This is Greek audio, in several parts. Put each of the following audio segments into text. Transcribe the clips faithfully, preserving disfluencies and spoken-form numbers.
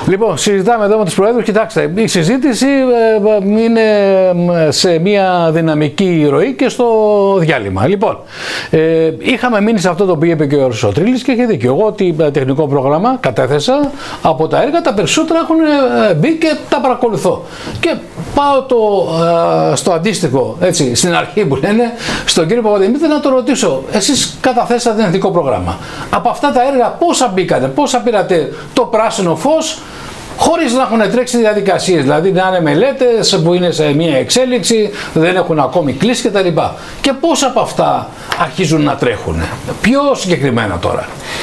Λοιπόν, συζητάμε εδώ με τους Προέδρους. Κοιτάξτε, η συζήτηση ε, είναι σε μια δυναμική ροή και στο διάλειμμα. Λοιπόν, ε, είχαμε μείνει σε αυτό το οποίο είπε και ο Σωτρίλης και είχε δίκιο. Εγώ ότι τεχνικό πρόγραμμα κατέθεσα από τα έργα, τα περισσότερα έχουν μπει και τα παρακολουθώ. Και πάω το, ε, στο αντίστοιχο, έτσι, στην αρχή που λένε, στον κύριο Παπαδημήτρη να το ρωτήσω. Εσείς καταθέσατε εθνικό πρόγραμμα. Από αυτά τα έργα πόσα μπήκατε, πόσα πήρατε το πράσινο φως, χωρίς να έχουν τρέξει διαδικασίες, δηλαδή να είναι μελέτες που είναι σε μια εξέλιξη, δεν έχουν ακόμη κλείσει κτλ. Και πόσα από αυτά αρχίζουν να τρέχουν. Πιο συγκεκριμένα τώρα.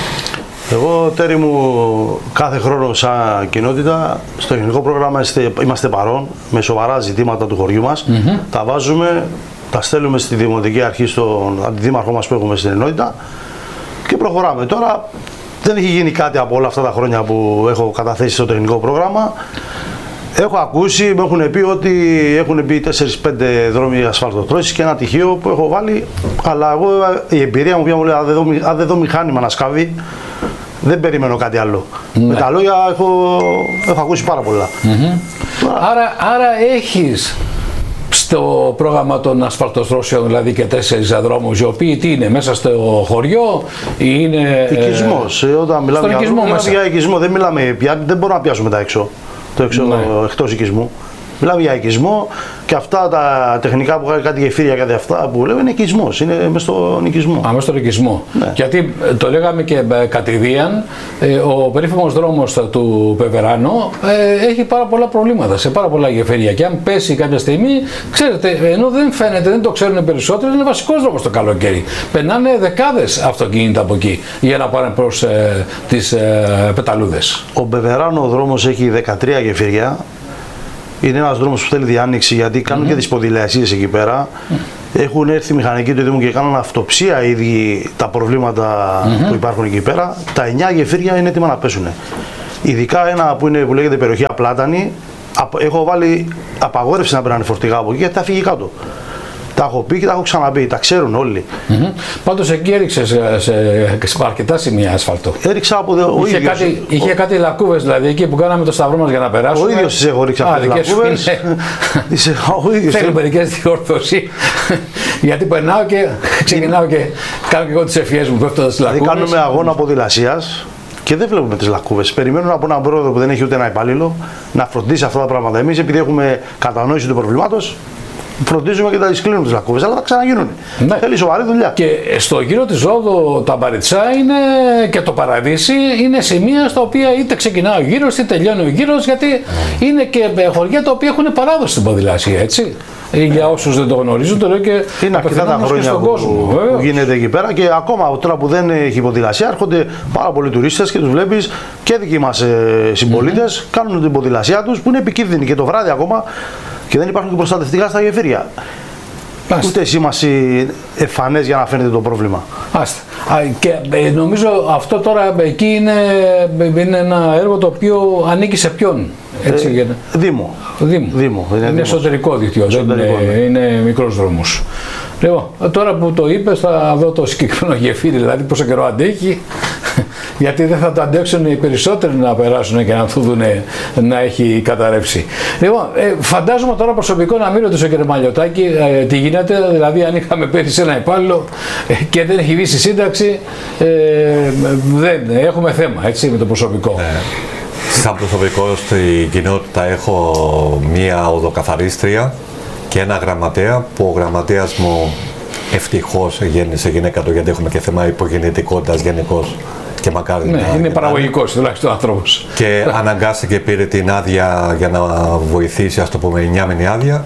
Εγώ, Τέρι μου, κάθε χρόνο σαν κοινότητα στο εθνικό πρόγραμμα είμαστε, είμαστε παρόν με σοβαρά ζητήματα του χωριού μας. Mm-hmm. Τα βάζουμε, τα στέλνουμε στη Δημοτική Αρχή στον αντιδήμαρχο μας που έχουμε στην ενότητα και προχωράμε. Τώρα δεν έχει γίνει κάτι από όλα αυτά τα χρόνια που έχω καταθέσει στο τεχνικό πρόγραμμα. Έχω ακούσει, μου έχουν πει ότι έχουν μπει τέσσερις πέντε δρόμοι ασφαλτοτρώσεις και ένα τυχείο που έχω βάλει. Αλλά εγώ η εμπειρία μου πια μου λέει: αν δεν δω, αν δεν δω μηχάνημα να σκάβει, δεν περιμένω κάτι άλλο. Ναι. Με τα λόγια έχω, έχω ακούσει πάρα πολλά. Mm-hmm. Τώρα... Άρα, άρα έχεις στο πρόγραμμα των ασφαλτοστρώσεων δηλαδή και τέσσερις δρόμους, οι οποίοι τι είναι, μέσα στο χωριό ή είναι... Οικισμός. Ε, όταν μιλάμε για, οικισμό, μιλάμε για οικισμό, δεν μιλάμε πια, δεν μπορούμε να πιάσουμε τα έξω, το έξω ναι. εκτός οικισμού. Μιλάμε για οικισμό και αυτά τα τεχνικά που είχαν κάτι γεφύρια, κάτι αυτά που λέμε είναι οικισμός, είναι μέσα στον οικισμό. Α, μέσα στον οικισμό. Ναι. Γιατί το λέγαμε και κατηδίαν, ο περίφημος δρόμος του Πεβεράνο έχει πάρα πολλά προβλήματα σε πάρα πολλά γεφύρια. Και αν πέσει κάποια στιγμή, ξέρετε, ενώ δεν φαίνεται, δεν το ξέρουν οι περισσότεροι, είναι βασικός δρόμος το καλοκαίρι. Περνάνε δεκάδες αυτοκίνητα από εκεί για να πάνε προς ε, τις ε, πεταλούδες. Ο Πεβεράνο δρόμος έχει δεκατρία γεφύρια. Είναι ένας δρόμος που θέλει διάνοιξη γιατί κάνουν mm-hmm. και τις ποδηλασίες εκεί πέρα. Mm-hmm. Έχουν έρθει οι μηχανικοί του Δήμου και κάνουν αυτοψία ήδη τα προβλήματα mm-hmm. που υπάρχουν εκεί πέρα. Τα εννιά γεφύρια είναι έτοιμα να πέσουν. Ειδικά ένα που, είναι, που λέγεται περιοχή Απλάτανη, έχω βάλει απαγόρευση να περνάνε φορτηγά από εκεί γιατί θα φύγει κάτω. Τα έχω πει και τα έχω ξαναπεί, τα ξέρουν όλοι. Mm-hmm. Πάντως εκεί έριξε σε, σε, σε αρκετά σημεία ασφαλτό. Έριξα από ο είχε ίδιος. Κάτι, είχε ο... κάτι λακκούβες δηλαδή εκεί που κάναμε το σταυρό μας για να περάσουμε. Ο ίδιος τις έχω ρίξει αυτές τις λακκούβες. Θέλω μερικές διόρθωση. Γιατί περνάω και ξεκινάω και κάνω και εγώ τις ευχές μου πέφτοντας στις λακκούβες. Δηλαδή κάνουμε αγώνα ποδηλασίας και δεν βλέπουμε τις λακκούβες. Περιμένουν από έναν πρόεδρο που δεν έχει ούτε ένα υπάλληλο να φροντίσει αυτά τα πράγματα. Εμείς επειδή έχουμε κατανόηση του προβλήματος, φροντίζουμε και τα κλείνουν τις λακκούβες, αλλά θα ξαναγίνουν. Ναι. Θέλει σοβαρή δουλειά. Και στο γύρο της Ρόδου τα Μπαριτσά είναι και το Παραδείσι είναι σημεία στα οποία είτε ξεκινάει ο γύρος είτε τελειώνει ο γύρος, γιατί mm. είναι και χωριά τα οποία έχουν παράδοση στην ποδηλασία, έτσι. Για όσους δεν το γνωρίζουν, το λέω και είναι αρκετά τα χρόνια στον κόσμο, που, που γίνεται εκεί πέρα και ακόμα τώρα που δεν έχει ποδηλασία έρχονται πάρα πολλοί τουρίστες και τους βλέπεις και δικοί μας ε, συμπολίτες mm-hmm. κάνουν την ποδηλασία τους που είναι επικίνδυνη και το βράδυ ακόμα. Και δεν υπάρχουν και προστατευτικά στα γεφύρια. Άστε. Ούτε σήμαση εμφανές για να φαίνεται το πρόβλημα. Άστε. Και ε, νομίζω αυτό τώρα εκεί είναι, είναι ένα έργο το οποίο ανήκει σε ποιον. Έτσι, ε, για... Δήμο. Δήμο. Δήμο. Είναι, είναι εσωτερικό δίκτυο, δεν είναι, είναι μικρός δρόμος. Λοιπόν, τώρα που το είπες θα δω το συγκεκριμένο γεφύρι, δηλαδή πόσο καιρό αντέχει. Γιατί δεν θα το αντέξουν οι περισσότεροι να περάσουν και να του δουν να έχει καταρρεύσει. Λοιπόν, ε, φαντάζομαι τώρα προσωπικό να μην ρωτήσω κύριε Μαλιωτάκη ε, τι γίνεται, δηλαδή αν είχαμε πέρυσι ένα υπάλληλο ε, και δεν έχει βγει στη σύνταξη, ε, δεν έχουμε θέμα, έτσι, με το προσωπικό. Ε, σαν προσωπικό στην κοινότητα έχω μία οδοκαθαρίστρια και ένα γραμματέα που ο γραμματέας μου ευτυχώς γέννησε γυναίκα του, γιατί έχουμε και θέμα υπογεννητικότητας γενικώς. Και μακάρι ναι, να, είναι παραγωγικός τουλάχιστον άνθρωπος. Και αναγκάστηκε και πήρε την άδεια για να βοηθήσει, ας το πούμε, εννιάμινη άδεια.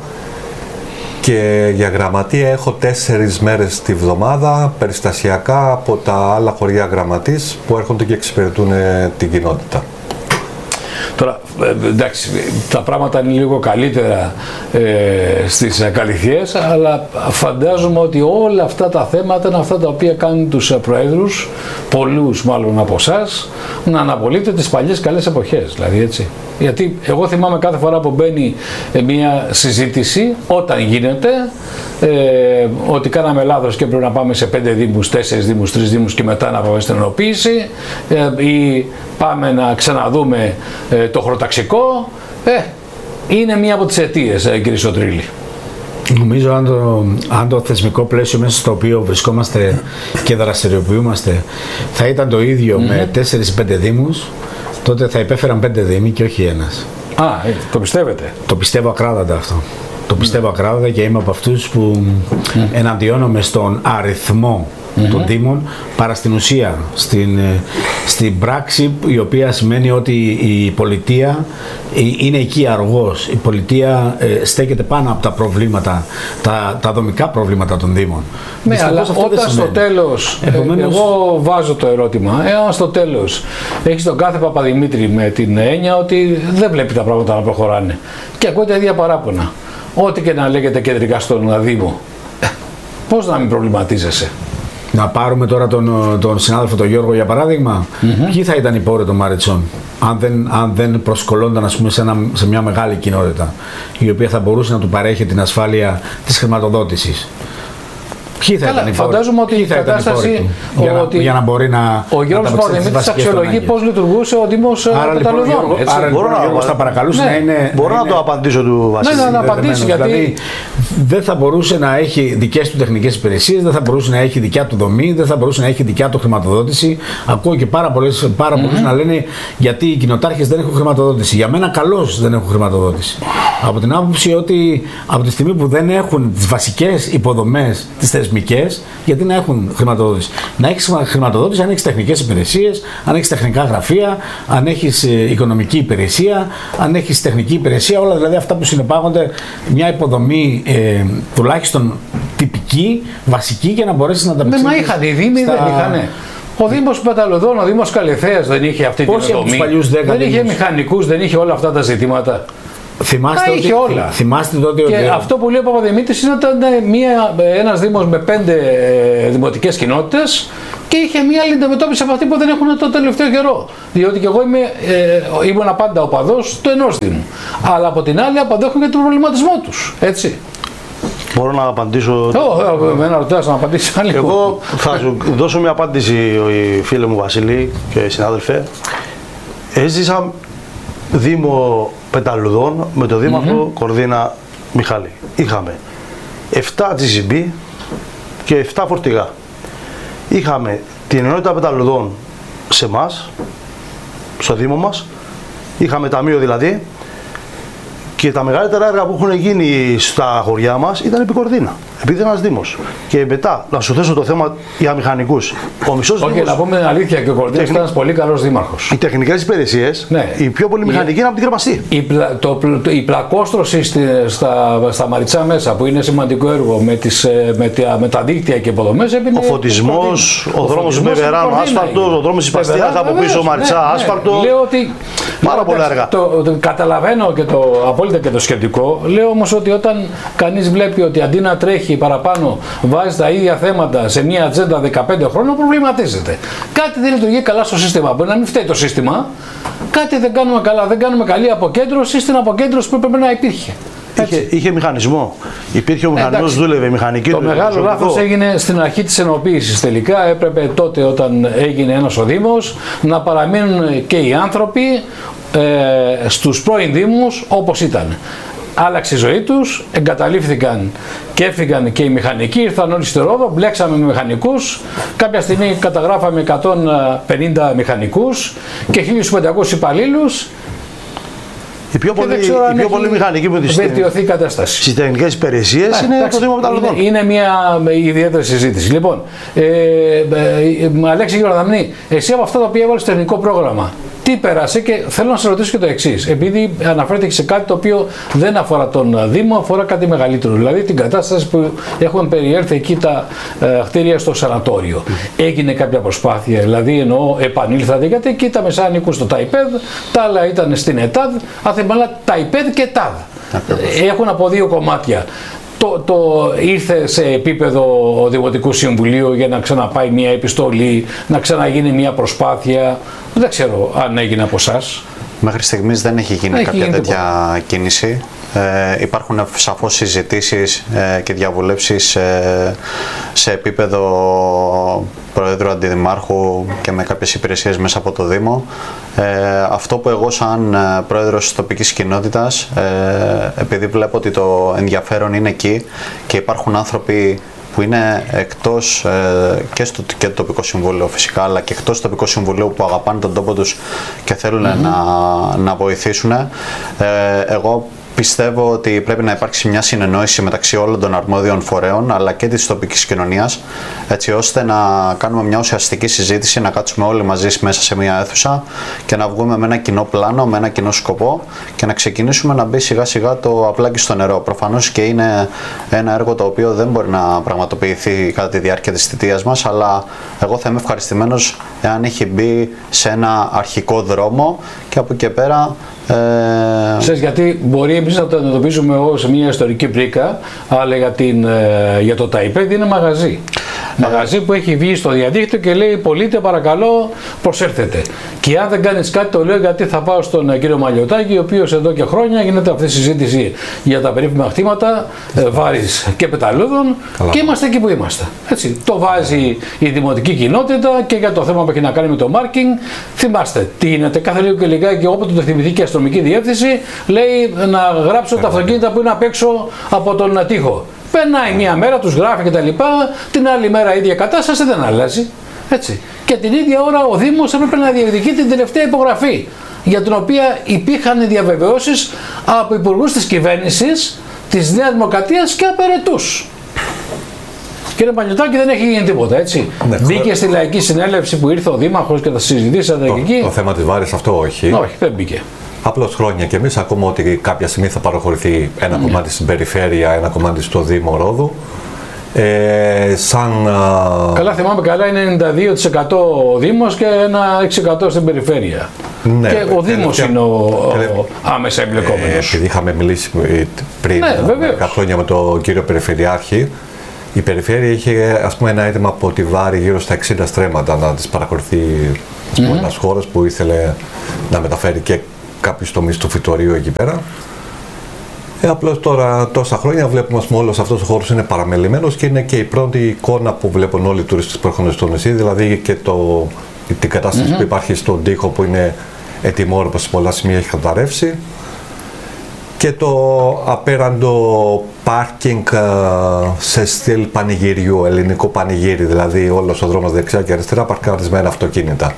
Και για γραμματεία έχω τέσσερις μέρες τη βδομάδα περιστασιακά από τα άλλα χωριά γραμματής που έρχονται και εξυπηρετούν την κοινότητα. Τώρα, εντάξει, τα πράγματα είναι λίγο καλύτερα ε, στις Καλυθιές, αλλά φαντάζομαι ότι όλα αυτά τα θέματα είναι αυτά τα οποία κάνουν τους προέδρους, πολλούς μάλλον από εσάς, να αναπολύτε τις παλιές καλές εποχές, δηλαδή έτσι. Γιατί εγώ θυμάμαι κάθε φορά που μπαίνει μια συζήτηση, όταν γίνεται, ε, ότι κάναμε λάθος και πρέπει να πάμε σε πέντε δήμους, τέσσερις δήμους, τρεις δήμους και μετά να πάμε στην ενοποίηση, ε, ή πάμε να ξαναδούμε ε, το χωροταξικό, ε, είναι μία από τις αιτίες, ε, κύριε Σωτρίλη. Νομίζω αν το, αν το θεσμικό πλαίσιο μέσα στο οποίο βρισκόμαστε και δραστηριοποιούμαστε θα ήταν το ίδιο mm-hmm. με τέσσερις πέντε δήμους, τότε θα υπέφεραν πέντε δήμοι και όχι ένας. Α, ε, το πιστεύετε? Το πιστεύω ακράδαντα αυτό. Το πιστεύω mm. ακράδαντα και είμαι από αυτούς που mm. εναντιώνομαι στον αριθμό mm-hmm. των δήμων παρά στην ουσία, στην, στην πράξη, η οποία σημαίνει ότι η πολιτεία είναι εκεί αργός. Η πολιτεία ε, στέκεται πάνω από τα προβλήματα, τα, τα δομικά προβλήματα των δήμων. Ναι, δυστυχώς, αλλά όταν στο τέλος, Επομένως... εγώ βάζω το ερώτημα, εάν στο τέλος έχεις τον κάθε Παπαδημήτρη με την έννοια ότι δεν βλέπει τα πράγματα να προχωράνε και ακούει τα ίδια παράπονα, ό,τι και να λέγεται κεντρικά στον Δήμο, πώς να μην προβληματίζεσαι? Να πάρουμε τώρα τον, τον συνάδελφο τον Γιώργο για παράδειγμα. Mm-hmm. Ποιοι θα ήταν οι πόροι των Μαριτσών αν δεν, αν δεν προσκολώνταν, ας πούμε, σε, ένα, σε μια μεγάλη κοινότητα η οποία θα μπορούσε να του παρέχει την ασφάλεια της χρηματοδότησης? Ποιοι θα Καλά, ήταν οι φαντάζομαι ότι η κατάσταση για, να, για να μπορεί να. Ο Γιώργος Παπαδημήτρης αξιολογεί πώς λειτουργούσε ο Δήμος Πεταλωδών. Άρα λοιπόν ο Γιώργος θα παρακαλούσε ναι. να είναι. Μπορώ να, να το απαντήσω του Βασίλη. Ναι, να, να απαντήσει. Γιατί δηλαδή, δεν θα μπορούσε να έχει δικές του τεχνικές υπηρεσίες, δεν θα μπορούσε να έχει δικιά του δομή, δεν θα μπορούσε να έχει δικιά του χρηματοδότηση. Ακούω και πάρα πολλούς πάρα mm-hmm. να λένε γιατί οι κοινοτάρχες δεν έχουν χρηματοδότηση. Για μένα καλώς δεν έχουν χρηματοδότηση. Από την άποψη ότι από τη στιγμή που δεν έχουν τις βασικές υποδομές, τις θεσμικές, γιατί να έχουν χρηματοδότηση? Να έχεις χρηματοδότηση αν έχεις τεχνικές υπηρεσίες, αν έχεις τεχνικά γραφεία, αν έχεις οικονομική υπηρεσία, αν έχεις τεχνική υπηρεσία, όλα δηλαδή αυτά που συνεπάγονται μια υποδομή ε, τουλάχιστον τυπική, βασική, για να μπορέσεις να τα πετύχεις. Ναι, μα είχαν οι Δήμοι, στα... δεν είχανε. Ο Δήμος Πεταλωδών, ο Δήμος Καλυθέας δεν είχε αυτή την υποδομή. Δεν είχε μηχανικούς, δεν είχε όλα αυτά τα ζητήματα. Θυμάστε ότι, όλα. Θυμάστε τότε και ότι... αυτό που λέει ο Παπαδημήτρης είναι ότι ήταν μια, ένας Δήμος με πέντε ε, δημοτικές κοινότητες και είχε μια άλλη αντιμετώπιση από αυτή που δεν έχουν το τελευταίο καιρό. Διότι και εγώ είμαι, ε, ήμουν πάντα οπαδός του ενός Δήμου. Αλλά από την άλλη απαντέχουν για τον προβληματισμό τους. Έτσι. Μπορώ να απαντήσω? Εγώ, με ένα ρωτάς να απαντήσει άλλη. Εγώ θα σου δώσω μια απάντηση, φίλε μου Βασίλη και συνάδελφε. Έζησα Δήμο Πεταλωδών με το Δήμαρχο mm-hmm. Κορδίνα Μιχάλη. Είχαμε επτά τζι σι μπι και επτά φορτηγά. Είχαμε την ενότητα Πεταλωδών σε εμάς, στο Δήμο μας. Είχαμε ταμείο δηλαδή. Και τα μεγαλύτερα έργα που έχουν γίνει στα χωριά μας ήταν επί Κορδίνα. Επειδή είναι ένας Δήμος. Και μετά, να σου θέσω το θέμα για μηχανικούς. Ο μισός Όχι, Δήμος... να πούμε την αλήθεια, και ο Κορδίνας Τεχνη... ήταν ένας πολύ καλός δήμαρχος. Οι τεχνικές υπηρεσίες, ναι. οι πιο πολλοί μηχανικοί η... είναι από την κρεμαστή. Η, πλα... το... το... η πλακόστρωση στη... στα... στα Μαριτσά μέσα, που είναι σημαντικό έργο με, τις... με... τα... με τα δίκτυα και υποδομές. Έπινε... Ο φωτισμός, ο, ο δρόμος με Βεράνο άσφαλτο, ο δρόμος της Παστιάς από πίσω Μαριτσά άσφαλτο. Λέω ότι. Πάρα πολλά έργα. Το... Καταλαβαίνω και το απόλυτα και το σκεπτικό. Λέω όμως ότι όταν κανείς βλέπει ότι αντί να τρέχει παραπάνω, βάζει τα ίδια θέματα σε μια ατζέντα δεκαπέντε χρόνων, προβληματίζεται. Κάτι δεν λειτουργεί καλά στο σύστημα. Μπορεί να μην φταίει το σύστημα, κάτι δεν κάνουμε καλά, δεν κάνουμε καλή αποκέντρωση στην αποκέντρωση που έπρεπε να υπήρχε. Είχε, είχε μηχανισμό. Υπήρχε ο μηχανισμός, δούλευε η μηχανική. Το μεγάλο λάθος έγινε στην αρχή της ενοποίησης. Τελικά έπρεπε τότε, όταν έγινε ένας ο Δήμος, να παραμείνουν και οι άνθρωποι ε, στους πρώην Δήμους όπως ήταν. Άλλαξε η ζωή τους, εγκαταλείφθηκαν και έφυγαν και οι μηχανικοί, ήρθαν όλοι στη Ρόδο, μπλέξαμε με μηχανικούς. Κάποια στιγμή καταγράφαμε εκατόν πενήντα μηχανικούς και χίλιους πεντακόσιους υπαλλήλους. Οι πιο πολλοί, οι πιο πολλοί μηχανικοί με τις βελτιωθεί η κατάσταση. Στις τεχνικές υπηρεσίες είναι το Δήμο Πεταλωδών. Είναι, είναι μια ιδιαίτερη συζήτηση. Λοιπόν, ε, ε, ε, Αλέξη Γεροδαμνή, εσύ από αυτά τα οποία έβαλες στο τεχνικό πρόγραμμα, τι πέρασε? Και θέλω να σε ρωτήσω και το εξής, επειδή αναφέρθηκε σε κάτι το οποίο δεν αφορά τον Δήμο, αφορά κάτι μεγαλύτερο, δηλαδή την κατάσταση που έχουν περιέρθει εκεί τα ε, κτίρια στο σανατόριο. Mm. Έγινε κάποια προσπάθεια, δηλαδή εννοώ επανήλθατε, γιατί εκεί τα μεσά ανήκουν στο ΤΑΙΠΕΔ, τα άλλα ήταν στην ΕΤΑΔ, αν θυμάμαι ΤΑΙΠΕΔ και ΤΑΔ. Έχουν από δύο κομμάτια. Το, το ήρθε σε επίπεδο Δημοτικού Συμβουλίου για να ξαναπάει μια επιστολή, να ξαναγίνει μια προσπάθεια. Δεν ξέρω αν έγινε από εσάς. Μέχρι στιγμής δεν έχει γίνει έχει κάποια γίνει τέτοια τίποτα. κίνηση. Ε, υπάρχουν σαφώς συζητήσεις ε, και διαβουλεύσεις ε, σε επίπεδο Προέδρου, Αντιδημάρχου και με κάποιες υπηρεσίες μέσα από το Δήμο. Ε, αυτό που εγώ σαν ε, Πρόεδρος της τοπικής κοινότητας, ε, επειδή βλέπω ότι το ενδιαφέρον είναι εκεί και υπάρχουν άνθρωποι που είναι εκτός ε, και στο και το τοπικό συμβούλιο φυσικά, αλλά και εκτός του τοπικού συμβουλίου που αγαπάνε τον τόπο τους και θέλουν mm-hmm. να, να βοηθήσουν. Ε, εγώ πιστεύω ότι πρέπει να υπάρξει μια συνεννόηση μεταξύ όλων των αρμόδιων φορέων αλλά και της τοπικής κοινωνίας, έτσι ώστε να κάνουμε μια ουσιαστική συζήτηση, να κάτσουμε όλοι μαζί μέσα σε μια αίθουσα και να βγούμε με ένα κοινό πλάνο, με ένα κοινό σκοπό και να ξεκινήσουμε να μπει σιγά σιγά το απλάκι στο νερό. Προφανώς και είναι ένα έργο το οποίο δεν μπορεί να πραγματοποιηθεί κατά τη διάρκεια της θητείας μας, αλλά εγώ θα είμαι ευχαριστημένος εάν έχει μπει σε ένα αρχικό δρόμο και από εκεί και πέρα. Ε... Ξέρεις, γιατί μπορεί εμείς να το αντιμετωπίσουμε ως μια ιστορική πρίκα, αλλά για, την, για το ΤΑΙΠΕΔ είναι μαγαζί. Ε... Μαγαζί που έχει βγει στο διαδίκτυο και λέει πολίτε παρακαλώ προσέρθετε. Και αν δεν κάνεις κάτι, το λέω γιατί θα πάω στον κύριο Μαλιωτάκη, ο οποίος εδώ και χρόνια γίνεται αυτή η συζήτηση για τα περίφημα χτήματα βάρης και πεταλούδων. Καλά. Και είμαστε εκεί που είμαστε. Έτσι. Το βάζει η δημοτική κοινότητα και για το θέμα που έχει να κάνει με το μάρκινγκ. Θυμάστε τι γίνεται κάθε λίγο και λιγάκι, όποτε το θυμηθεί και η αστυνομική διεύθυνση, λέει να γράψω τα αυτοκίνητα που είναι απ' έξω από τον τοίχο. Περνάει μία μέρα, τους γράφει κτλ. Την άλλη μέρα η ίδια κατάσταση δεν αλλάζει. Έτσι. Και την ίδια ώρα ο Δήμος έπρεπε να διεκδικεί την τελευταία υπογραφή, για την οποία υπήρχαν διαβεβαιώσεις από υπουργούς της κυβέρνησης της Νέας Δημοκρατίας και απερετούς. Κύριε Μαλιωτάκη, δεν έχει γίνει τίποτα, έτσι. Ναι, μπήκε στη λαϊκή συνέλευση που ήρθε ο Δήμαρχος και τα συζητήσατε το, εκεί. Το θέμα της βάρης αυτό όχι. Όχι, δεν μπήκε. Απλώς χρόνια και εμείς ακούμε ότι κάποια στιγμή θα παραχωρηθεί ένα mm. κομμάτι στην περιφέρεια, ένα κομμάτι στο Δήμο Ρόδου. Ε, σαν, καλά θυμάμαι καλά, είναι ενενήντα δύο τοις εκατό ο Δήμος και ένα έξι τοις εκατό στην περιφέρεια. Ναι, και ο Δήμος και, είναι ο, ο άμεσα εμπλεκόμενος. Ε, επειδή είχαμε μιλήσει πριν δέκα χρόνια με τον κύριο Περιφερειάρχη, η περιφέρεια είχε ας πούμε, ένα αίτημα από τη Βάρη γύρω στα εξήντα στρέμματα να της παραχωρηθεί mm-hmm. ένας χώρος που ήθελε να μεταφέρει και κάποιους τομείς του φυτορίου εκεί πέρα. Ε, απλώς τώρα τόσα χρόνια βλέπουμε ότι όλος αυτός ο χώρος είναι παραμελημένος και είναι και η πρώτη εικόνα που βλέπουν όλοι οι τουρίστες που έρχονται στο νησί, δηλαδή και το, την κατάσταση mm-hmm. που υπάρχει στον τοίχο που είναι ετοιμόρροπος σε πολλά σημεία έχει καταρρεύσει και το απέραντο πάρκινγκ σε στυλ πανηγυριού, ελληνικό πανηγύρι, δηλαδή όλος ο δρόμος δεξιά και αριστερά παρκαρισμένα αυτοκίνητα.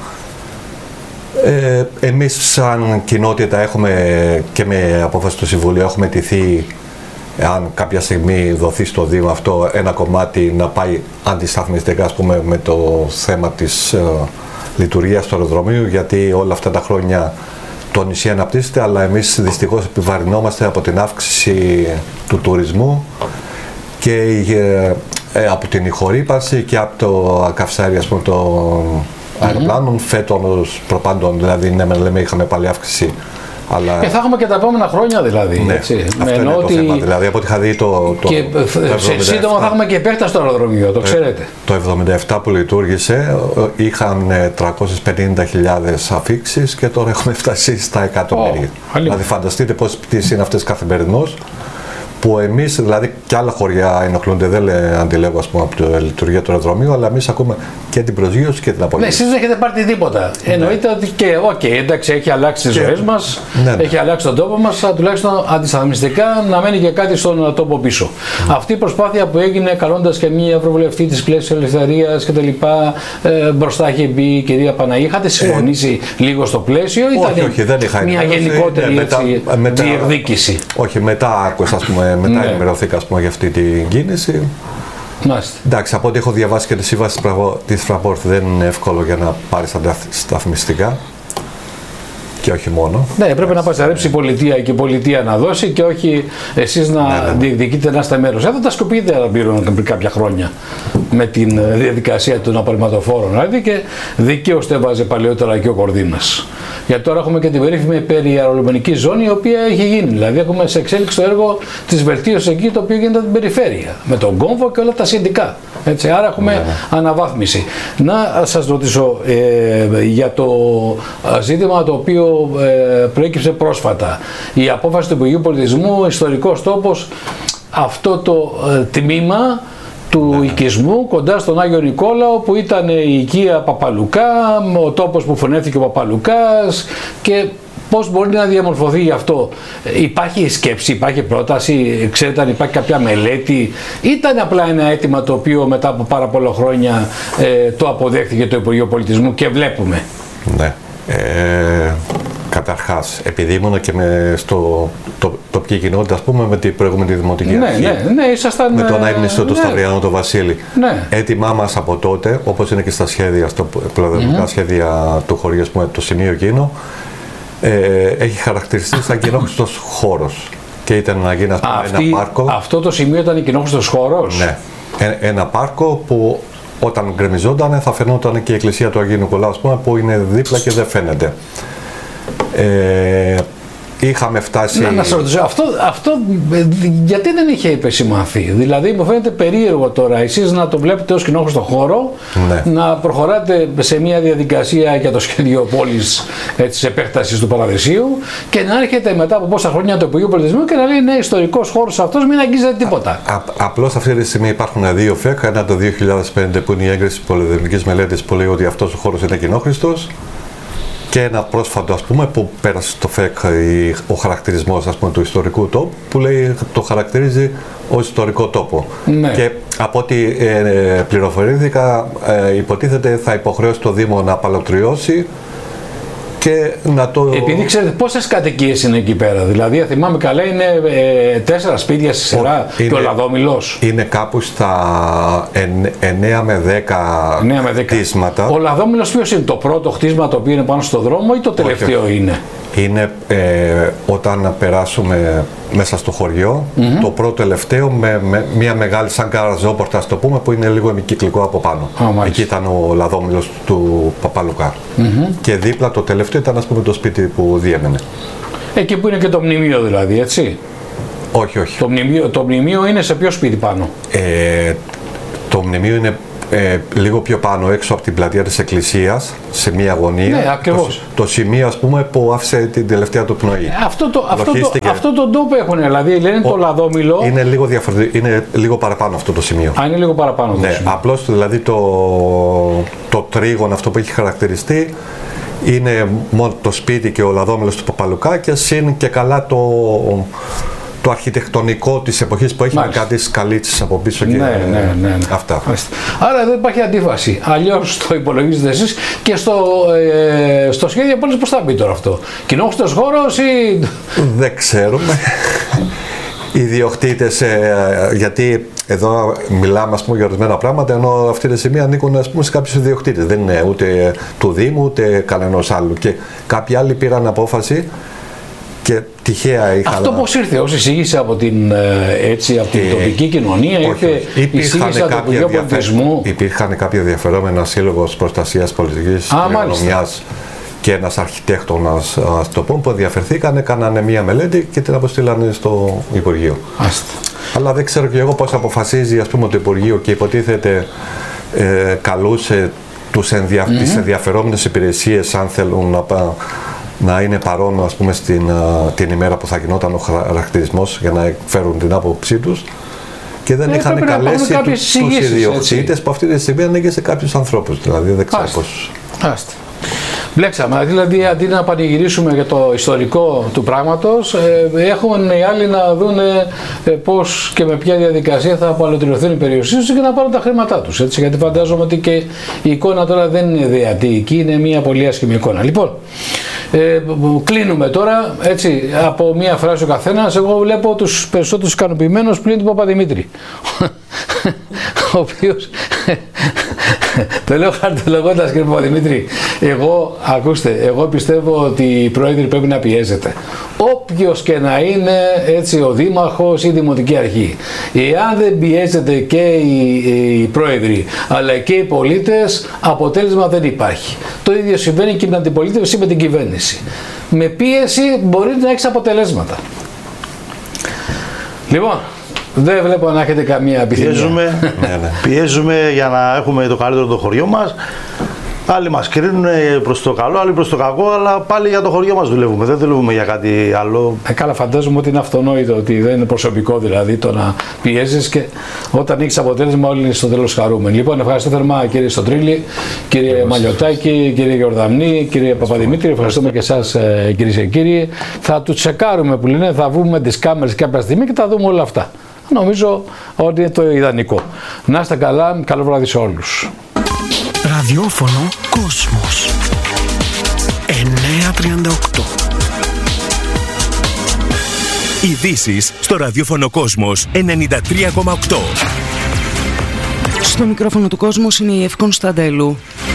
Ε, εμείς σαν κοινότητα έχουμε και με απόφαση του Συμβουλίου έχουμε αιτηθεί αν κάποια στιγμή δοθεί στο Δήμο αυτό ένα κομμάτι να πάει αντισταθμιστικά ας πούμε, με το θέμα της ε, λειτουργίας του αεροδρομίου, γιατί όλα αυτά τα χρόνια το νησί αναπτύσσεται, αλλά εμείς δυστυχώς επιβαρυνόμαστε από την αύξηση του τουρισμού και ε, ε, από την ηχορύπανση και από το καυσαέρι ας πούμε, το αεροπλάνων, mm-hmm. φέτος προπάντων, δηλαδή ναι, λέμε είχαμε πάλι αύξηση. Αλλά... Και θα έχουμε και τα επόμενα χρόνια δηλαδή. Ναι, έτσι. Αυτό είναι το θέμα. Δηλαδή από ό,τι είχα δει το. το και το σε σύντομα θα έχουμε και επέκταση στο αεροδρομίο, το ξέρετε. Το εβδομήντα επτά που λειτουργήσε είχαν τριακόσιες πενήντα χιλιάδες αφήξεις και τώρα έχουμε φτάσει στα εκατομμύρια. Oh, δηλαδή φανταστείτε πόσες πτήσεις είναι αυτές καθημερινώς. Που εμείς, δηλαδή και άλλα χωριά ενοχλούνται, δεν αντιλέγω ας πούμε, από τη λειτουργία του αεροδρομίου, αλλά εμείς ακούμε και την προσγείωση και την απολύτωση. Ναι, εσείς δεν έχετε πάρει τίποτα. Ναι. Εννοείται ότι και, οκ, okay, εντάξει, έχει αλλάξει τις ζωές μας, ναι, ναι. έχει αλλάξει τον τόπο μας, τουλάχιστον αντισταθμιστικά να μένει και κάτι στον τόπο πίσω. Mm. Αυτή η προσπάθεια που έγινε, καλώντας και μία ευρωβουλευτή της Κλέσης Ελευθερίας κτλ. Ε, μπροστά είχε μπει η κυρία Παναγή, είχατε συμφωνήσει ε, λίγο στο πλαίσιο ή όχι, όχι, δεν είχα μια γενικότερη ναι, έτσι, μετά, διεκδίκηση? Όχι, μετά άκουσα, ας πούμε. Μετά ναι. ενημερωθήκα ας πούμε, για αυτή την κίνηση. Μάλιστα. Εντάξει, από ό,τι έχω διαβάσει και τη σύμβαση της Fraport δεν είναι εύκολο για να πάρεις σταθμιστικά. Και όχι μόνο. Ναι, πρέπει να πασαρέψει η πολιτεία και η πολιτεία να δώσει και όχι εσείς να ναι, ναι. διεκδικείτε να είστε μέρος. Εδώ τα σκοπείτε να πήρουν πριν κάποια χρόνια με την διαδικασία των απορριμματοφόρων. Δηλαδή και δικαίως το έβαζε παλαιότερα και ο Κορδίνας. Γιατί τώρα έχουμε και την περίφημη περιαερολιμενική ζώνη, η οποία έχει γίνει. Δηλαδή, έχουμε σε εξέλιξη το έργο τη βελτίωση εκεί, το οποίο γίνεται από την περιφέρεια. Με τον κόμβο και όλα τα σχετικά. Έτσι, άρα έχουμε ναι. αναβάθμιση. Να σας ρωτήσω ε, για το ζήτημα το οποίο ε, προέκυψε πρόσφατα. Η απόφαση του Υπουργείου Πολιτισμού, ιστορικός τόπος, αυτό το ε, τμήμα του ναι. οικισμού κοντά στον Άγιο Νικόλαο, που ήταν η οικία Παπαλουκά, ο τόπος που φωνεύτηκε ο Παπαλουκάς, και πώς μπορεί να διαμορφωθεί γι' αυτό. Υπάρχει σκέψη, υπάρχει πρόταση, ξέρετε αν υπάρχει κάποια μελέτη, ήταν απλά ένα αίτημα το οποίο μετά από πάρα πολλά χρόνια ε, το αποδέχθηκε το Υπουργείο Πολιτισμού και βλέπουμε. Ναι. Ε, καταρχάς, επειδή ήμουν και με στο το, τοπική κοινότητα, ας πούμε, με την προηγούμενη δημοτική ναι, αρχή, ναι, ναι, ήσασταν, με τον Άγνιστο, τον ναι. Σταυριανό, τον Βασίλη. Ναι. Έτοιμά μας από τότε, όπως είναι και στα σχέδια, στο πλανοδομικά mm-hmm. σχέδια του χωριού, ας πούμε, το σημείο εκείνο, ε, έχει χαρακτηριστεί σαν κοινόχρηστος χώρος. Και ήταν να γίνει, ας πούμε, Αυτή, ένα πάρκο. Αυτό το σημείο ήταν κοινόχρηστος χώρος. Ναι. Ε, ένα πάρκο που όταν γκρεμιζόταν θα φαινόταν και η εκκλησία του Αγίου Νικολάου, ας πούμε, που είναι δίπλα και δεν φαίνεται. Ε, είχαμε φτάσει... Να, να σας ρωτήσω, αυτό, αυτό γιατί δεν είχε επισημανθεί? Δηλαδή μου φαίνεται περίεργο τώρα εσείς να το βλέπετε ως κοινόχρηστο χώρο, ναι. να προχωράτε σε μια διαδικασία για το σχέδιο πόλης της επέκτασης του Παραδεισίου και να έρχεται μετά από πόσα χρόνια το Υπουργείο Πολιτισμού και να λέει είναι ιστορικός χώρος αυτός, μην αγγίζετε τίποτα. Α, α, απλώς αυτή τη στιγμή υπάρχουν δύο ΦΕΚ, ένα το δύο χιλιάδες πέντε που είναι η έγκριση πολυδομικής μελέτης που λέει ότι αυτός ο χώρος είναι κοινόχρηστος, και ένα πρόσφατο, ας πούμε, που πέρασε στο ΦΕΚ ο χαρακτηρισμός, ας πούμε, του ιστορικού τόπου, που λέει το χαρακτηρίζει ως ιστορικό τόπο. Ναι. Και από ό,τι ε, πληροφορήθηκα, ε, υποτίθεται θα υποχρεώσει το Δήμο να απαλωτριώσει και να το... Επειδή ξέρετε πόσες κατοικίες είναι εκεί πέρα, δηλαδή θυμάμαι καλά είναι ε, τέσσερα σπίτια στη σειρά είναι, και ο Λαδόμηλος. Είναι κάπου στα εννέα με δέκα κτίσματα. Ο Λαδόμηλος ποιος είναι, το πρώτο χτίσμα το οποίο είναι πάνω στο δρόμο ή το τελευταίο? Όχι, είναι? Είναι ε, όταν περάσουμε μέσα στο χωριό, mm-hmm. το πρώτο τελευταίο με, με μια μεγάλη σαν καραζόπορτα, ας το πούμε, που είναι λίγο εμικυκλικό από πάνω. Oh, εκεί ήταν ο Λαδόμηλος του Παπαλουκά. Mm-hmm. Και δίπλα το τελευταίο ήταν, ας πούμε, το σπίτι που διέμενε. Εκεί που είναι και το μνημείο δηλαδή, έτσι? Όχι, όχι. Το μνημείο, το μνημείο είναι σε ποιο σπίτι πάνω? Ε, το μνημείο είναι Ε, λίγο πιο πάνω, έξω από την πλατεία της εκκλησίας, σε μία γωνία. Ναι, ακριβώς. Το, το σημείο, ας πούμε, που άφησε την τελευταία του πνοή. Ε, αυτό, το, αυτό, το, αυτό τον τόπο έχουν, δηλαδή λένε ο, το Λαδόμηλο. Είναι λίγο, είναι λίγο παραπάνω αυτό το σημείο. Α, είναι λίγο παραπάνω. Ναι, απλώς δηλαδή το, το τρίγωνο αυτό που έχει χαρακτηριστεί είναι μόνο το σπίτι και ο Λαδόμηλος του Παπαλουκά και συν και καλά το... το αρχιτεκτονικό της εποχής που έχει με κάτι σκαλίτσες από πίσω και ναι, ναι, ναι, ναι. αυτά. Άρα εδώ υπάρχει αντίφαση. Αλλιώς το υπολογίζετε εσείς και στο, ε, στο σχέδιο πόλης πώς θα μπει τώρα αυτό? Κοινόχρηστος χώρος ή... Δεν ξέρουμε. Οι ιδιοκτήτες, ε, γιατί εδώ μιλάμε, ας πούμε, για ορισμένα πράγματα, ενώ αυτή τη στιγμή ανήκουν, ας πούμε, σε κάποιους ιδιοκτήτες. Δεν είναι ούτε του Δήμου ούτε κανένας άλλου. Και κάποιοι άλλοι πήραν απόφαση και τυχαία είχα... Αυτό πώς ήρθε, ως εισήγηση από την, έτσι, από την ε, τοπική κοινωνία, ήρθε εισήγηση από το Υπουργείο Πολιτισμού? Υπήρχαν κάποια ενδιαφερόμενα, Σύλλογος Προστασίας Πολιτικής Κληρονομιάς και ένας αρχιτέκτονας, ας το πούμε, που ενδιαφερθήκαν, έκαναν μία μελέτη και την αποστήλανε στο Υπουργείο. Άστε. Αλλά δεν ξέρω και εγώ πώς αποφασίζει, ας πούμε, το Υπουργείο και υποτίθεται ε, καλούσε τους ενδια... mm-hmm. τις ενδιαφερόμενες υπηρεσίες, αν θέλουν να πά... να είναι παρόν, ας πούμε, στην, την ημέρα που θα γινόταν ο χαρακτηρισμός για να εκφέρουν την άποψή τους και δεν ε, είχαν καλέσει του, τους ιδιοκτήτες που αυτή τη στιγμή ανήκει σε κάποιους ανθρώπους, δηλαδή δεν ξέρω πώς. Άστε. Μπλέξαμε, δηλαδή αντί να πανηγυρίσουμε για το ιστορικό του πράγματος, ε, έχουν οι άλλοι να δουν ε, πώς και με ποια διαδικασία θα απαλωτριωθούν οι περιουσίες τους και να πάρουν τα χρήματά τους. Έτσι, γιατί φαντάζομαι ότι και η εικόνα τώρα δεν είναι δεατή, εκεί είναι μια πολύ άσχημη εικόνα. Λοιπόν, ε, κλείνουμε τώρα, έτσι, από μια φράση ο καθένας. Εγώ βλέπω τους περισσότερους ικανοποιημένους πλην του Παπαδημήτρη, ο οποίος Το λέω χαρτολογώντας, κύριε Παπαδημήτρη. Εγώ, ακούστε, εγώ πιστεύω ότι οι πρόεδροι πρέπει να πιέζεται. Όποιος και να είναι έτσι ο δήμαρχος ή η δημοτική αρχή. Εάν δεν πιέζεται και οι, οι πρόεδροι αλλά και οι πολίτες, αποτέλεσμα δεν υπάρχει. Το ίδιο συμβαίνει και με την αντιπολίτευση με την κυβέρνηση. Με πίεση μπορεί να έχεις αποτελέσματα. Λοιπόν, δεν βλέπω να έχετε καμία επιθυμία. Πιέζουμε, πιέζουμε για να έχουμε το καλύτερο το χωριό μας. Άλλοι μας κρίνουν προς το καλό, άλλοι προς το κακό, αλλά πάλι για το χωριό μας δουλεύουμε. Δεν δουλεύουμε για κάτι άλλο. Ε, καλά, φαντάζομαι ότι είναι αυτονόητο, ότι δεν είναι προσωπικό δηλαδή το να πιέζεις και όταν έχεις αποτέλεσμα όλοι είναι στο τέλος χαρούμενοι. Λοιπόν, ευχαριστώ θερμά κύριε Στοτρίλη, κύριε Μαλιωτάκη, κύριε Γιορδαμνή, κύριε Παπαδημήτρη. Ευχαριστούμε και εσάς κυρίες και κύριοι. Θα του τσεκάρουμε που λένε, θα βγούμε τις κάμερες κάποια στιγμή και θα δούμε όλα αυτά. Νομίζω ότι είναι το ιδανικό. Να είστε καλά, καλό βράδυ σε όλους. Ραδιόφωνο Κόσμος εννιακόσια τριάντα οκτώ. Ειδήσεις στο ραδιόφωνο Κόσμος ενενήντα τρία κόμμα οκτώ. Στο μικρόφωνο του Κόσμος είναι η Ευ Κωνσταντέλου.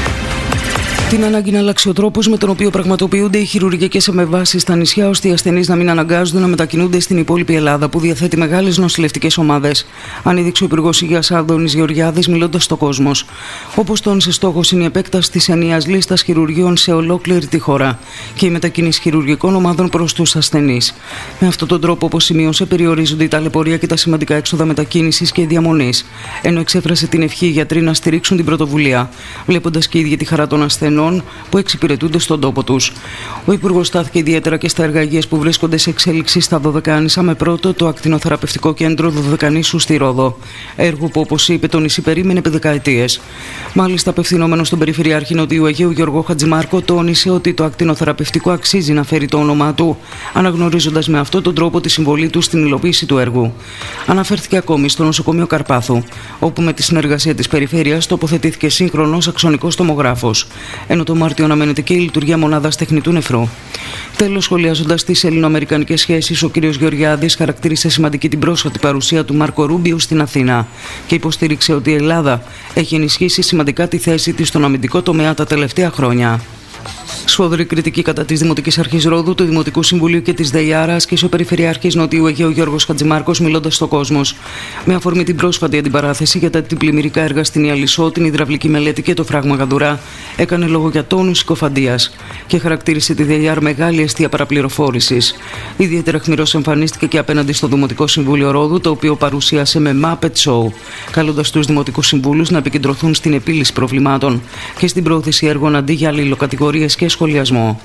Την ανάγκη να αλλάξει ο τρόπος με τον οποίο πραγματοποιούνται οι χειρουργικές επεμβάσεις στα νησιά, ώστε οι ασθενείς να μην αναγκάζονται να μετακινούνται στην υπόλοιπη Ελλάδα, που διαθέτει μεγάλες νοσηλευτικές ομάδες, ανέδειξε ο Υπουργός Υγείας Άδωνης Γεωργιάδης, μιλώντας στο Κόσμος. Όπως τόνισε, στόχος είναι η επέκταση της ενιαίας λίστας χειρουργείων σε ολόκληρη τη χώρα και η μετακίνηση χειρουργικών ομάδων προς τους ασθενείς. Με αυτόν τον τρόπο, όπως σημείωσε, περιορίζονται η ταλαιπωρία και τα σημαντικά έξοδα μετακίνησης και διαμονής. Ενώ εξέφρασε την ευχή οι γιατροί να στηρίξουν την πρωτοβουλία, βλέποντας και οι ίδιοι τη χαρά των ασθενών που εξυπηρετούνται στον τόπο τους. Ο Υπουργός στάθηκε ιδιαίτερα και στα έργα υγείας που βρίσκονται σε εξέλιξη στα Δωδεκάνησα, με πρώτο το ακτινοθεραπευτικό κέντρο Δωδεκανήσου στη Ρόδο. Έργο που, όπως είπε, το νησί περίμενε επί δεκαετίες. Μάλιστα, απευθυνόμενος στον Περιφερειάρχη Νοτιού Αιγαίου Γιώργο Χατζημάρκο, τόνισε ότι το ακτινοθεραπευτικό αξίζει να φέρει το όνομά του, αναγνωρίζοντας με αυτόν τον τρόπο τη συμβολή του στην υλοποίηση του έργου. Αναφέρθηκε ακόμη στο νοσοκομείο Καρπάθου, όπου με τη συνεργασία της Περιφέρειας τοποθετήθηκε σύγχρονος αξονικός τομογράφος. Ενώ το Μάρτιο αναμένεται και η λειτουργία μονάδας τεχνητού νεφρού. Τέλος, σχολιάζοντας τις ελληνοαμερικανικές σχέσεις, ο κ. Γεωργιάδης χαρακτήρισε σημαντική την πρόσφατη παρουσία του Μάρκο Ρούμπιο στην Αθήνα και υποστήριξε ότι η Ελλάδα έχει ενισχύσει σημαντικά τη θέση της στον αμυντικό τομέα τα τελευταία χρόνια. Σφόδρη κριτική κατά της Δημοτικής Αρχής Ρόδου, του Δημοτικού Συμβουλίου και της ΔΕΙΑΡΑ άσκησε ο Περιφερειάρχης Νοτιού Αιγαίου Γιώργος Χατζημάρκος, μιλώντας στο Κόσμος. Με αφορμή την πρόσφατη αντιπαράθεση για τα αντιπλημμυρικά έργα στην Ιαλισσό, την υδραυλική μελέτη και το φράγμα Γαδουρά, έκανε λόγο για τόνους συκοφαντίας και χαρακτήρισε τη ΔΕΙΑΡ μεγάλη αιστεία παραπληροφόρησης. Ιδιαίτερα χμηρός εμφανίστηκε και απέναντι στο Δημοτικό Συμβούλιο Ρόδου, το οποίο παρουσίασε με Muppet Show, καλώντας τους δημοτικούς συμβούλους να επικεντρωθούν στην επίλυση προβλημάτων και στην πρόθεση έργων αντί για αλληλοκατηγορίες και σχολιασμό.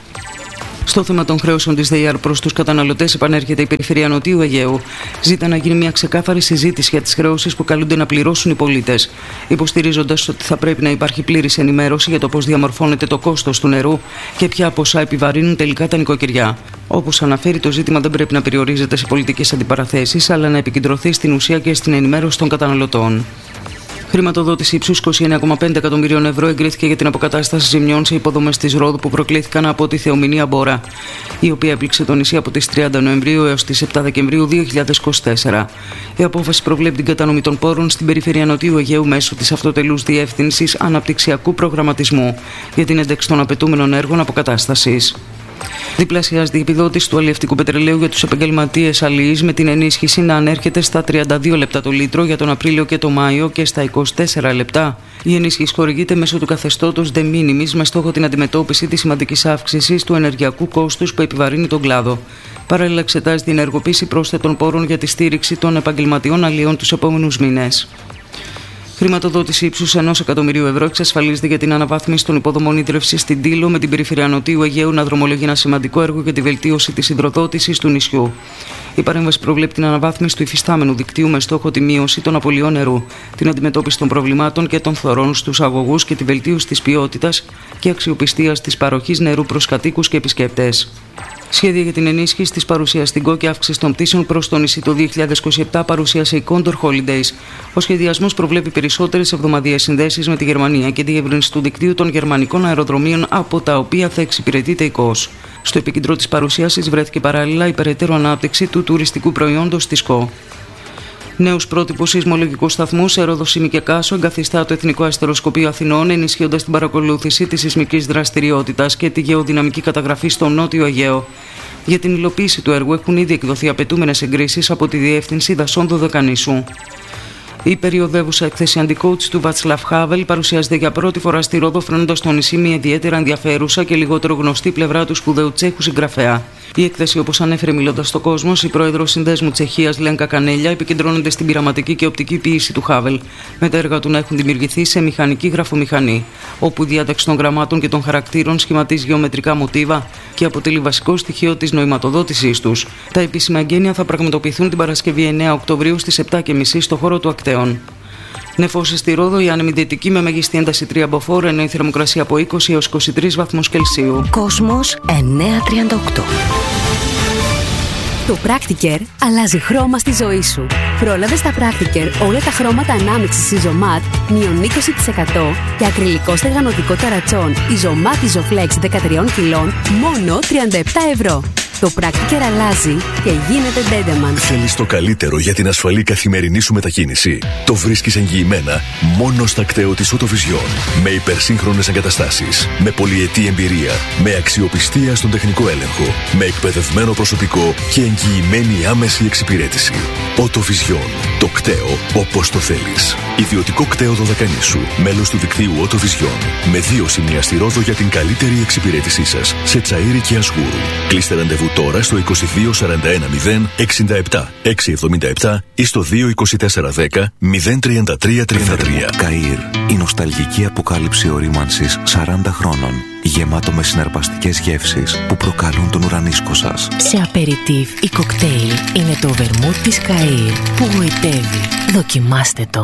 Στο θέμα των χρέωσεων της ΔΕΙΑΡ προς τους καταναλωτές επανέρχεται η Περιφερεια Νοτιού Αιγαίου. Ζήτα να γίνει μια ξεκάθαρη συζήτηση για τις χρεώσεις που καλούνται να πληρώσουν οι πολίτες, υποστηρίζοντας ότι θα πρέπει να υπάρχει πλήρης ενημέρωση για το πώς διαμορφώνεται το κόστος του νερού και ποια ποσά επιβαρύνουν τελικά τα νοικοκυριά. Όπως αναφέρει, το ζήτημα δεν πρέπει να περιορίζεται σε πολιτικές αντιπαραθέσεις, αλλά να επικεντρωθεί στην ουσία και στην ενημέρωση των καταναλωτών. Χρηματοδότηση ύψους είκοσι εννέα κόμμα πέντε εκατομμυρίων ευρώ εγκρίθηκε για την αποκατάσταση ζημιών σε υποδομές της Ρόδου που προκλήθηκαν από τη θεομηνία Μπόρα, η οποία έπληξε το νησί από τις τριάντα Νοεμβρίου έως τις επτά Δεκεμβρίου δύο χιλιάδες είκοσι τέσσερα. Η απόφαση προβλέπει την κατανομή των πόρων στην Περιφέρεια Νοτιού Αιγαίου μέσω της Αυτοτελούς Διεύθυνσης Αναπτυξιακού Προγραμματισμού για την ένταξη των απαιτούμενων έργων αποκατάστασης. Διπλασιάζεται η επιδότηση του αλλιευτικού πετρελαίου για τους επαγγελματίες αλλιείς, με την ενίσχυση να ανέρχεται στα τριάντα δύο λεπτά το λίτρο για τον Απρίλιο και τον Μάιο και στα είκοσι τέσσερα λεπτά. Η ενίσχυση χορηγείται μέσω του καθεστώτος de minimis, με στόχο την αντιμετώπιση της σημαντικής αύξησης του ενεργειακού κόστους που επιβαρύνει τον κλάδο. Παράλληλα, εξετάζει την ενεργοποίηση πρόσθετων πόρων για τη στήριξη των επαγγελματιών αλλιών τους επόμενους μήνες. Χρηματοδότηση ύψους ενός εκατομμυρίου ευρώ εξασφαλίζεται για την αναβάθμιση των υποδομών ίδρυυσης στην Τήλο, με την Περιφέρεια Νοτιού Αιγαίου να δρομολογεί ένα σημαντικό έργο για τη βελτίωση της υδροδότησης του νησιού. Η παρέμβαση προβλέπει την αναβάθμιση του υφιστάμενου δικτύου με στόχο τη μείωση των απολειών νερού, την αντιμετώπιση των προβλημάτων και των θωρών στους αγωγούς και τη βελτίωση της ποιότητας και αξιοπιστίας της παροχής νερού προς κατοίκους και επισκέπτες. Σχέδια για την ενίσχυση της παρουσίας στην ΚΟ και αύξηση των πτήσεων προς το νησί το δύο χιλιάδες είκοσι επτά παρουσίασε η Condor Holidays. Ο σχεδιασμός προβλέπει περισσότερες εβδομαδιαίες συνδέσεις με τη Γερμανία και τη διεύρυνση του δικτύου των γερμανικών αεροδρομίων, από τα οποία θα εξυπηρετείται η ΚΟΣ. Στο επίκεντρο της παρουσίασης βρέθηκε παράλληλα η περαιτέρω ανάπτυξη του τουριστικού προϊόντος της ΚΟ. Νέους πρότυπους σεισμολογικού σταθμού σε Ρόδο, Σύμη και Κάσο εγκαθιστά το Εθνικό Αστεροσκοπείο Αθηνών, ενισχύοντας την παρακολούθηση της σεισμικής δραστηριότητας και τη γεωδυναμική καταγραφή στο Νότιο Αιγαίο. Για την υλοποίηση του έργου έχουν ήδη εκδοθεί απαιτούμενες εγκρίσεις από τη Διεύθυνση Δασών Δωδεκανήσου. Η περιοδεύουσα έκθεση Anti-Coach του Václav Havel παρουσιάζεται για πρώτη φορά στη Ρόδο, φέρνοντας στο νησί μια ιδιαίτερα ενδιαφέρουσα και λιγότερο γνωστή πλευρά του σπουδαίου Τσέχου συγγραφέα. Η έκθεση, όπως ανέφερε μιλώντας στο Κόσμος, η πρόεδρος Συνδέσμου Τσεχίας Λένκα Κανέλια, επικεντρώνεται στην πειραματική και οπτική ποίηση του Χάβελ, με τα έργα του να έχουν δημιουργηθεί σε μηχανική γραφομηχανή, όπου η διάταξη των γραμμάτων και των χαρακτήρων σχηματίζει γεωμετρικά μοτίβα και αποτελεί βασικό στοιχείο της νοηματοδότησής τους. Τα επίσημα εγγένεια θα πραγματοποιηθούν την Παρασκευή εννέα Οκτωβρίου στις επτά και μισή στο χώρο του Ακτέων. Νεφώσεις στη Ρόδο, η άνεμη δυτική με μέγιστη ένταση τρία μποφόρ, ενώ η θερμοκρασία από είκοσι έως είκοσι τρεις βαθμούς Κελσίου. Κόσμος εννιακόσια τριάντα οκτώ. Το Practiker αλλάζει χρώμα στη ζωή σου. Πρόλαβε στα Practiker όλα τα χρώματα ανάμειξης Isomat μείον είκοσι τοις εκατό και ακριλικό στεγανοτικό ταρατσόν Isomat Isoflex δεκατρία κιλών μόνο τριάντα επτά ευρώ. Το Practiker αλλάζει και γίνεται Dendeman. Θέλεις το καλύτερο για την ασφαλή καθημερινή σου μετακίνηση? Το βρίσκεις εγγυημένα μόνο στα κτέο της Autovision. Με υπερσύγχρονες εγκαταστάσεις, με πολυετή εμπειρία, με αξιοπιστία στον τεχνικό έλεγχο, με εκπαιδευμένο προσωπικό και εγγυημένη άμεση εξυπηρέτηση. Autovision. Το κτέο όπως το θέλεις. Ιδιωτικό κτέο Δωδεκανήσου. Μέλος του δικτύου Autovision. Με δύο σημεία στη Ρόδο για την καλύτερη εξυπηρέτησή σας. Σε Τσαΐρι και Ασγούρου. Κλείστε ραντεβού τώρα στο είκοσι δύο σαράντα ένα μηδέν εξήντα επτά εξακόσια εβδομήντα επτά ή στο δύο είκοσι τέσσερα δέκα μηδέν τριάντα τρία τριάντα τρία. Καΐρ, η νοσταλγική αποκάλυψη ορίμανσης σαράντα χρόνων, γεμάτο με συναρπαστικές γεύσεις που προκαλούν τον ουρανίσκο σας. Σε απεριτίβ ή κοκτέιλ είναι το βερμούτ της Καΐρ που γοητεύει. Δοκιμάστε το.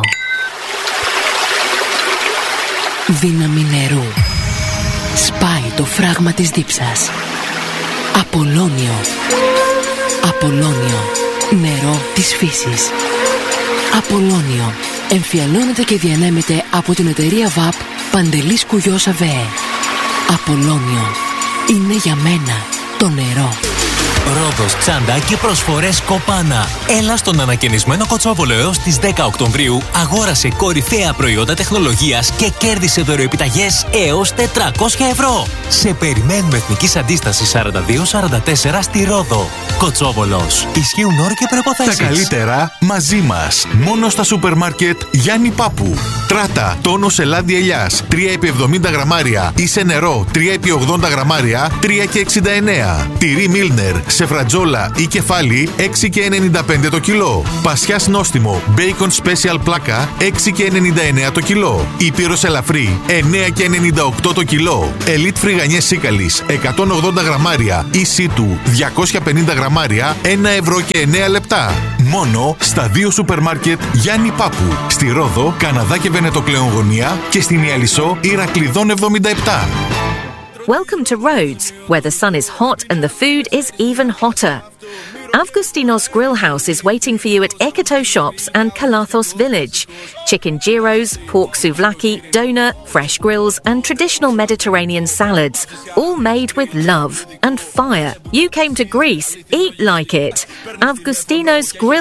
Δύναμη νερού. Σπάει το φράγμα της δίψας. Απολώνιο. Απολώνιο. Νερό της φύσης. Απολώνιο. Εμφιαλώνεται και διανέμεται από την εταιρεία βαπ Παντελής Κουγιός ΑΒΕ. Απολώνιο. Είναι για μένα το νερό. Ρόδος Τσάντα και προσφορές Κοπάνα. Έλα στον ανακαινισμένο Κοτσόβολο έως τις δέκα Οκτωβρίου, αγόρασε κορυφαία προϊόντα τεχνολογίας και κέρδισε δωροεπιταγές έως τετρακόσια ευρώ. Σε περιμένουμε Εθνικής Αντίστασης σαράντα δύο σαράντα τέσσερα στη Ρόδο. Κοτσόβολος. Ισχύουν όροι και προϋποθέσεις. Τα καλύτερα μαζί μας. Μόνο στα σούπερ μάρκετ Γιάννη Πάπου. Τράτα, τόνος ελάντι ελιάς, τρία επί εβδομήντα γραμμάρια. Είσαι νερό, τρία επί ογδόντα γραμμάρια, τρία και εξήντα εννέα. Τυρί Μίλνερ, σε φρατζόλα ή κεφάλι, έξι και ενενήντα πέντε το κιλό. Πασιάς νόστιμο, Bacon Special πλάκα, έξι και ενενήντα εννέα το κιλό. Ήπειρος ελαφρύ, εννέα και ενενήντα οκτώ το κιλό. Elite φρυγανιές Σίκαλης, εκατόν ογδόντα γραμμάρια ή Σίτου, διακόσια πενήντα γραμμάρια, ένα ευρώ και εννέα λεπτά. Μόνο στα δύο σούπερ μάρκετ Γιάννη Πάπου. Στη Ρόδο, Καναδά και Βενετοκλέον γωνία και στην Ιαλισσό, Ηρακλειδών εβδομήντα επτά. Welcome to Rhodes, where the sun is hot and the food is even hotter. Avgustinos Grill House is waiting for you at Ekoto Shops and Kalathos Village. Chicken gyros, pork souvlaki, donut, fresh grills and traditional Mediterranean salads, all made with love and fire. You came to Greece, eat like it. Avgustinos Grill